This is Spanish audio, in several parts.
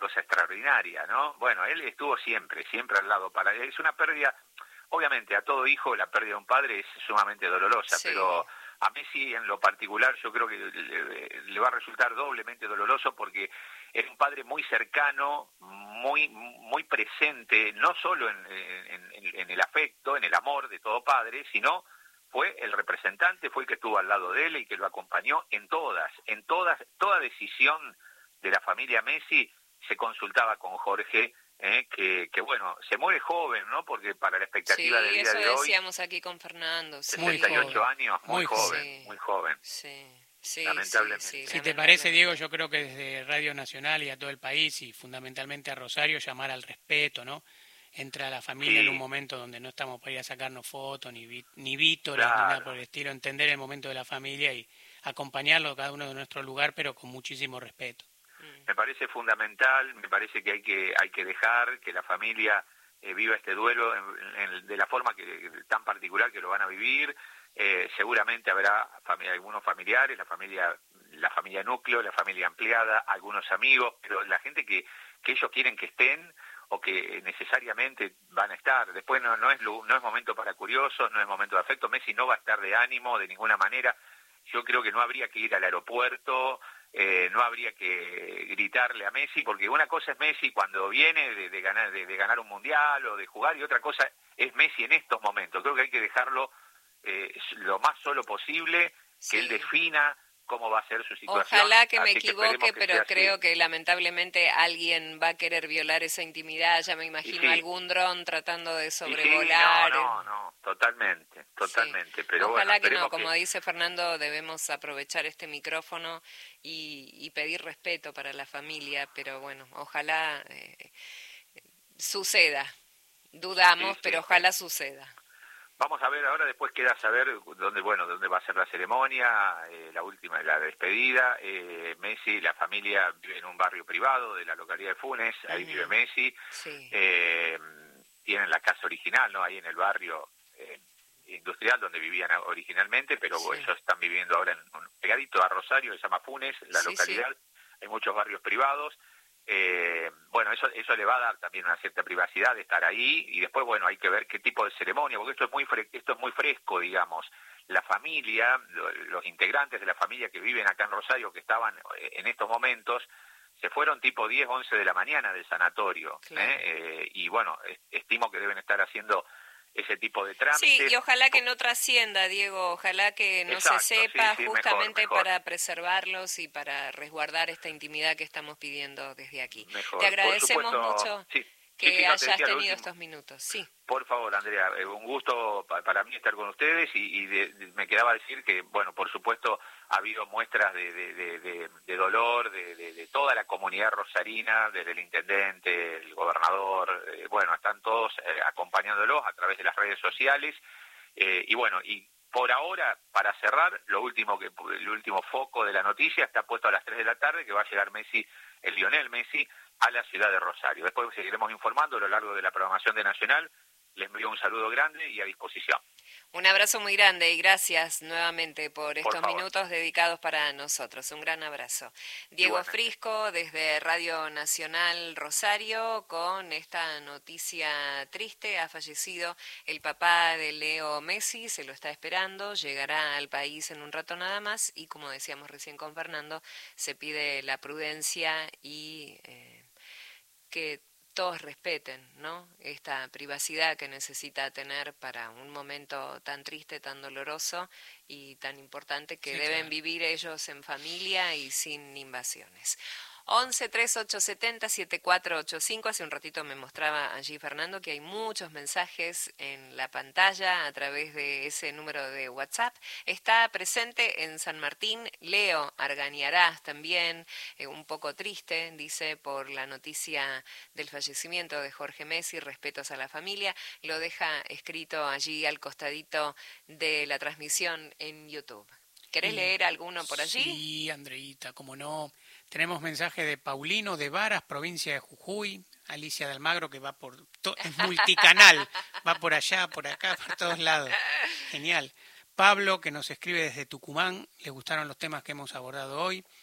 cosa extraordinaria, ¿no? Bueno, él estuvo siempre al lado. Es una pérdida, obviamente a todo hijo la pérdida de un padre es sumamente dolorosa, sí. pero a Messi en lo particular yo creo que le va a resultar doblemente doloroso porque era un padre muy cercano, muy presente, no solo en el afecto, en el amor de todo padre, sino fue el representante, fue el que estuvo al lado de él y que lo acompañó en toda decisión de la familia Messi se consultaba con Jorge, que bueno, se muere joven, ¿no? Porque para la expectativa del día de hoy... eso decíamos aquí con Fernando. Sí. 68 años, muy joven, sí. muy joven. Sí, lamentablemente. Sí, si te parece, Diego, yo creo que desde Radio Nacional y a todo el país y fundamentalmente a Rosario llamar al respeto, ¿no? Entre la familia en un momento donde no estamos para ir a sacarnos fotos, ni vítores, ni nada por el estilo, entender el momento de la familia y acompañarlo cada uno de nuestro lugar, pero con muchísimo respeto. Me parece fundamental, me parece que hay que dejar que la familia viva este duelo de la forma tan particular que lo van a vivir. Seguramente habrá algunos familiares, la familia núcleo, la familia ampliada, algunos amigos, pero la gente que ellos quieren que estén o que necesariamente van a estar. Después no es momento para curiosos, no es momento de afecto. Messi no va a estar de ánimo de ninguna manera. Yo creo que no habría que ir al aeropuerto, no habría que gritarle a Messi, porque una cosa es Messi cuando viene de ganar un mundial o de jugar, y otra cosa es Messi en estos momentos. Creo que hay que dejarlo lo más solo posible, que él defina cómo va a ser su situación. Ojalá que me equivoque, pero creo que lamentablemente alguien va a querer violar esa intimidad. Ya me imagino algún dron tratando de sobrevolar. No, totalmente. Pero ojalá que no, como dice Fernando, debemos aprovechar este micrófono y pedir respeto para la familia, pero bueno, ojalá suceda. Dudamos, pero ojalá suceda. Vamos a ver ahora, después queda saber dónde va a ser la ceremonia, la despedida. Messi, la familia vive en un barrio privado de la localidad de Funes, ahí vive Messi. Sí. Tienen la casa original, ¿no? Ahí en el barrio industrial donde vivían originalmente, pero ellos están viviendo ahora pegadito a Rosario, se llama Funes, la localidad. Hay muchos barrios privados. Bueno, eso le va a dar también una cierta privacidad de estar ahí, y después, bueno, hay que ver qué tipo de ceremonia, porque esto es muy fresco, digamos. La familia, los integrantes de la familia que viven acá en Rosario, que estaban en estos momentos, se fueron tipo 10, 11 de la mañana del sanatorio, y bueno, estimo que deben estar haciendo ese tipo de trámites. Sí, y ojalá que no trascienda, Diego, ojalá que no se sepa, justamente mejor. Para preservarlos y para resguardar esta intimidad que estamos pidiendo desde aquí. Te agradecemos mucho que hayas tenido estos minutos. Sí. Por favor, Andrea, un gusto para mí estar con ustedes y me quedaba decir que, bueno, por supuesto ha habido muestras de dolor de toda la comunidad rosarina, desde el intendente, el gobernador, bueno, están todos acompañándolos a través de las redes sociales, y bueno, y por ahora, para cerrar, el último foco de la noticia está puesto a las 3 de la tarde, que va a llegar el Lionel Messi, a la ciudad de Rosario. Después seguiremos informando a lo largo de la programación de Nacional. Les envío un saludo grande y a disposición. Un abrazo muy grande y gracias nuevamente por estos minutos dedicados para nosotros. Un gran abrazo. Diego Frisco desde Radio Nacional Rosario con esta noticia triste. Ha fallecido el papá de Leo Messi, se lo está esperando, llegará al país en un rato nada más y como decíamos recién con Fernando, se pide la prudencia y que todos respeten, ¿no? Esta privacidad que necesita tener para un momento tan triste, tan doloroso y tan importante que deben vivir ellos en familia y sin invasiones. 11-3870-7485. Hace un ratito me mostraba allí Fernando que hay muchos mensajes en la pantalla a través de ese número de WhatsApp. Está presente en San Martín Leo Argañarás también, un poco triste, dice, por la noticia del fallecimiento de Jorge Messi, respetos a la familia. Lo deja escrito allí al costadito de la transmisión en YouTube. ¿Querés leer alguno por allí? Sí, Andreita, como no. Tenemos mensaje de Paulino de Varas, provincia de Jujuy, Alicia de Almagro, que va es multicanal, va por allá, por acá, por todos lados. Genial. Pablo, que nos escribe desde Tucumán, le gustaron los temas que hemos abordado hoy.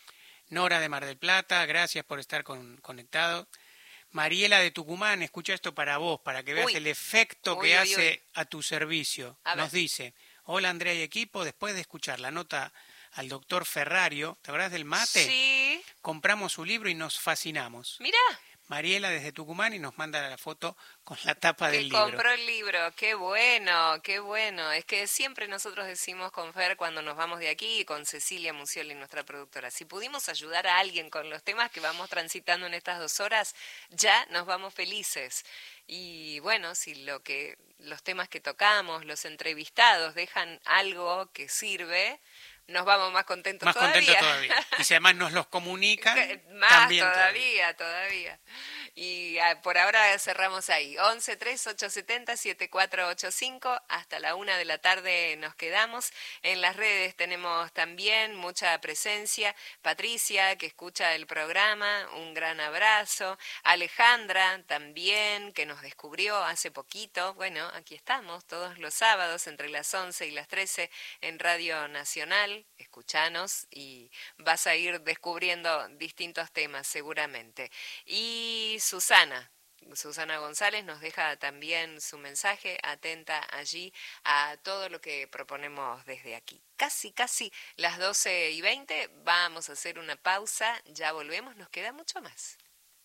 Nora de Mar del Plata, gracias por estar conectado. Mariela de Tucumán, escucha esto para vos, para que veas el efecto que hace a tu servicio. Nos dice: hola Andrea y equipo, después de escuchar la nota al doctor Ferrario, ¿te acuerdas del mate? Sí. Compramos su libro y nos fascinamos. Mirá. Mariela desde Tucumán y nos manda la foto con la tapa del libro. Compró el libro, qué bueno, qué bueno. Es que siempre nosotros decimos con Fer cuando nos vamos de aquí y con Cecilia Musioli, nuestra productora, si pudimos ayudar a alguien con los temas que vamos transitando en estas 2 horas, ya nos vamos felices. Y bueno, si los temas que tocamos, los entrevistados dejan algo que sirve, nos vamos más contentos todavía. Y si además nos los comunican, más también todavía. Y por ahora cerramos ahí. 11-3870-7485. Hasta la 1 de la tarde nos quedamos. En las redes tenemos también mucha presencia. Patricia, que escucha el programa, un gran abrazo. Alejandra también, que nos descubrió hace poquito. Bueno, aquí estamos todos los sábados entre las 11 y las 13 en Radio Nacional. Escuchanos y vas a ir descubriendo distintos temas seguramente. Y Susana González nos deja también su mensaje, atenta allí a todo lo que proponemos desde aquí. Casi las 12:20, vamos a hacer una pausa, ya volvemos, nos queda mucho más.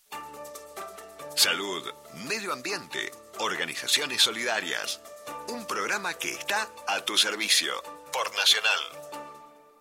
Salud, medio ambiente, organizaciones solidarias. Un programa que está a tu servicio por Nacional.